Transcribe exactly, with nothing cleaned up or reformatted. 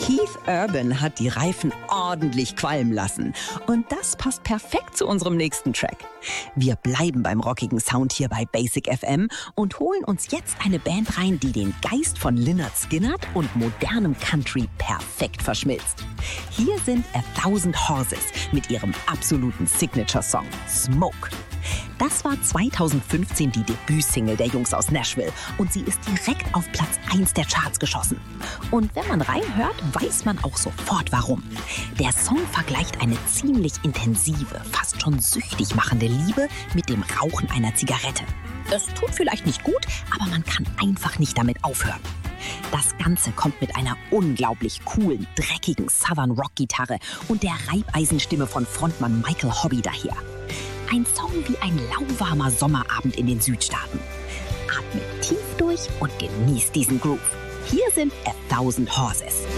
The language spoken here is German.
Keith Urban hat die Reifen ordentlich qualmen lassen. Und das passt perfekt zu unserem nächsten Track. Wir bleiben beim rockigen Sound hier bei Basic F M und holen uns jetzt eine Band rein, die den Geist von Lynyrd Skynyrd und modernem Country perfekt verschmilzt. Hier sind A Thousand Horses mit ihrem absoluten Signature-Song Smoke. Das war zweitausendfünfzehn die Debütsingle der Jungs aus Nashville und sie ist direkt auf Platz eins der Charts geschossen. Und wenn man reinhört, weiß man auch sofort warum. Der Song vergleicht eine ziemlich intensive, fast schon süchtig machende Liebe mit dem Rauchen einer Zigarette. Es tut vielleicht nicht gut, aber man kann einfach nicht damit aufhören. Das Ganze kommt mit einer unglaublich coolen, dreckigen Southern Rock Gitarre und der Reibeisenstimme von Frontmann Michael Hobby daher. Ein Song wie ein lauwarmer Sommerabend in den Südstaaten. Atmet tief durch und genießt diesen Groove. Hier sind A Thousand Horses.